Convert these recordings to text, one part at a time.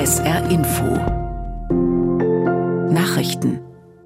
SR Info Nachrichten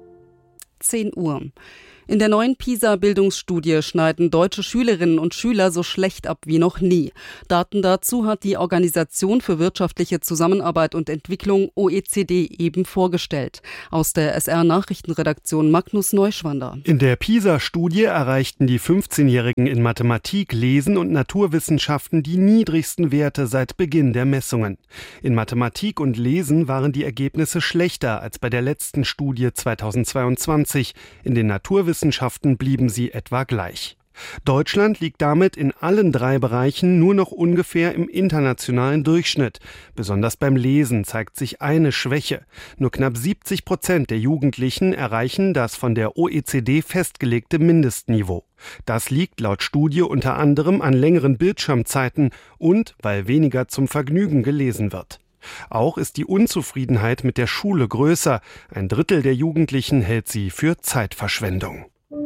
10 Uhr. In der neuen PISA-Bildungsstudie schneiden deutsche Schülerinnen und Schüler so schlecht ab wie noch nie. Daten dazu hat die Organisation für wirtschaftliche Zusammenarbeit und Entwicklung OECD eben vorgestellt. Aus der SR-Nachrichtenredaktion Magnus Neuschwander. In der PISA-Studie erreichten die 15-Jährigen in Mathematik, Lesen und Naturwissenschaften die niedrigsten Werte seit Beginn der Messungen. In Mathematik und Lesen waren die Ergebnisse schlechter als bei der letzten Studie 2022. In den Naturwissenschaften blieben sie etwa gleich. Deutschland liegt damit in allen 3 Bereichen nur noch ungefähr im internationalen Durchschnitt. Besonders beim Lesen zeigt sich eine Schwäche. Nur knapp 70% der Jugendlichen erreichen das von der OECD festgelegte Mindestniveau. Das liegt laut Studie unter anderem an längeren Bildschirmzeiten und weil weniger zum Vergnügen gelesen wird. Auch ist die Unzufriedenheit mit der Schule größer. 1/3 der Jugendlichen hält sie für Zeitverschwendung.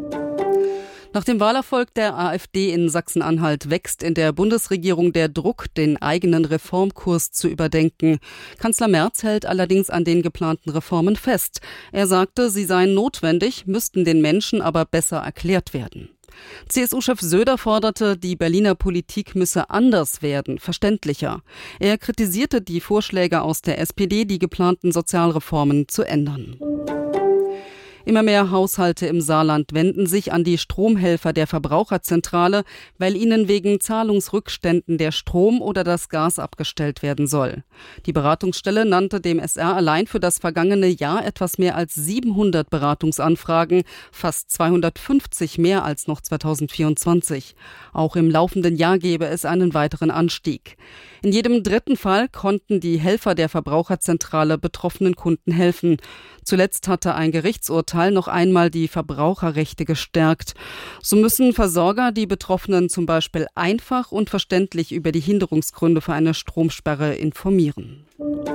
Nach dem Wahlerfolg der AfD in Sachsen-Anhalt wächst in der Bundesregierung der Druck, den eigenen Reformkurs zu überdenken. Kanzler Merz hält allerdings an den geplanten Reformen fest. Er sagte, sie seien notwendig, müssten den Menschen aber besser erklärt werden. CSU-Chef Söder forderte, die Berliner Politik müsse anders werden, verständlicher. Er kritisierte die Vorschläge aus der SPD, die geplanten Sozialreformen zu ändern. Immer mehr Haushalte im Saarland wenden sich an die Stromhelfer der Verbraucherzentrale, weil ihnen wegen Zahlungsrückständen der Strom oder das Gas abgestellt werden soll. Die Beratungsstelle nannte dem SR allein für das vergangene Jahr etwas mehr als 700 Beratungsanfragen, fast 250 mehr als noch 2024. Auch im laufenden Jahr gebe es einen weiteren Anstieg. In jedem 3. Fall konnten die Helfer der Verbraucherzentrale betroffenen Kunden helfen. Zuletzt hatte ein Gerichtsurteil noch einmal die Verbraucherrechte gestärkt. So müssen Versorger die Betroffenen zum Beispiel einfach und verständlich über die Hinderungsgründe für eine Stromsperre informieren.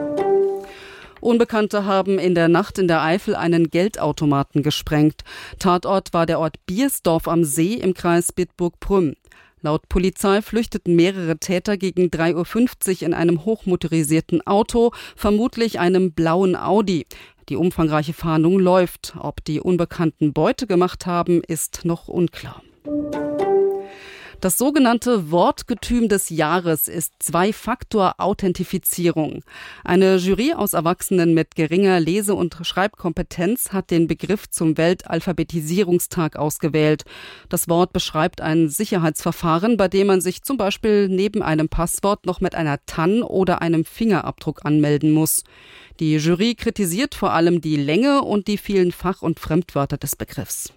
Unbekannte haben in der Nacht in der Eifel einen Geldautomaten gesprengt. Tatort war der Ort Biersdorf am See im Kreis Bitburg-Prüm. Laut Polizei flüchteten mehrere Täter gegen 3:50 Uhr in einem hochmotorisierten Auto, vermutlich einem blauen Audi. Die umfangreiche Fahndung läuft. Ob die Unbekannten Beute gemacht haben, ist noch unklar. Das sogenannte Wortgetüm des Jahres ist 2-Faktor-Authentifizierung. Eine Jury aus Erwachsenen mit geringer Lese- und Schreibkompetenz hat den Begriff zum Weltalphabetisierungstag ausgewählt. Das Wort beschreibt ein Sicherheitsverfahren, bei dem man sich zum Beispiel neben einem Passwort noch mit einer TAN oder einem Fingerabdruck anmelden muss. Die Jury kritisiert vor allem die Länge und die vielen Fach- und Fremdwörter des Begriffs.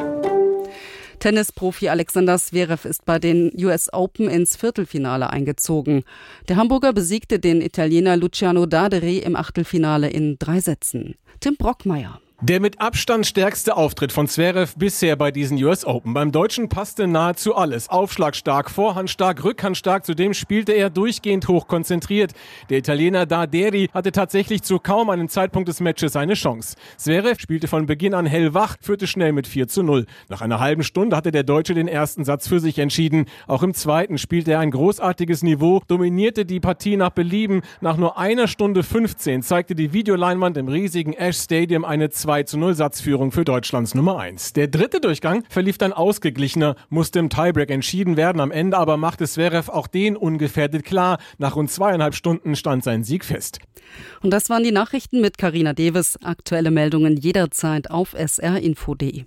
Tennisprofi Alexander Zverev ist bei den US Open ins Viertelfinale eingezogen. Der Hamburger besiegte den Italiener Luciano Daderi im Achtelfinale in 3 Sätzen. Tim Brockmeier. Der mit Abstand stärkste Auftritt von Zverev bisher bei diesen US Open. Beim Deutschen passte nahezu alles. Aufschlagstark, vorhandstark, rückhandstark. Zudem spielte er durchgehend hochkonzentriert. Der Italiener Daderi hatte tatsächlich zu kaum einem Zeitpunkt des Matches eine Chance. Zverev spielte von Beginn an hellwach, führte schnell mit 4:0. Nach einer halben Stunde hatte der Deutsche den ersten Satz für sich entschieden. Auch im zweiten spielte er ein großartiges Niveau, dominierte die Partie nach Belieben. Nach nur 1:15 zeigte die Videoleinwand im riesigen Ash Stadium eine 2:0 Satzführung für Deutschlands Nummer 1. Der dritte Durchgang verlief dann ausgeglichener, musste im Tiebreak entschieden werden. Am Ende aber machte Zverev auch den ungefährdet klar. Nach rund 2,5 Stunden stand sein Sieg fest. Und das waren die Nachrichten mit Carina Deves. Aktuelle Meldungen jederzeit auf srinfo.de.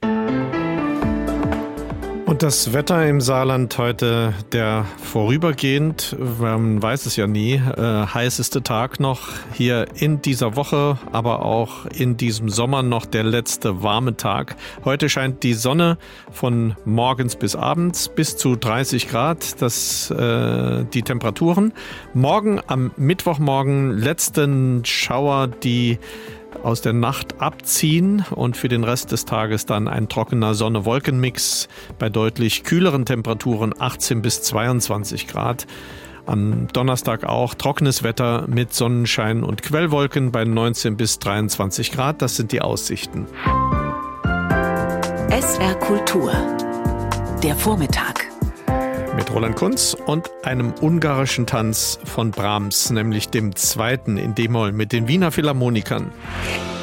Und das Wetter im Saarland heute, der vorübergehend, man weiß es ja nie, heißeste Tag noch hier in dieser Woche, aber auch in diesem Sommer noch der letzte warme Tag. Heute scheint die Sonne von morgens bis abends bis zu 30 Grad, die Temperaturen. Morgen am Mittwochmorgen letzten Schauer, die aus der Nacht abziehen und für den Rest des Tages dann ein trockener Sonne-Wolken-Mix bei deutlich kühleren Temperaturen 18 bis 22 Grad. Am Donnerstag auch trockenes Wetter mit Sonnenschein und Quellwolken bei 19 bis 23 Grad. Das sind die Aussichten. SR Kultur. Der Vormittag. mit Roland Kunz und einem ungarischen Tanz von Brahms, nämlich dem zweiten in D-Moll mit den Wiener Philharmonikern.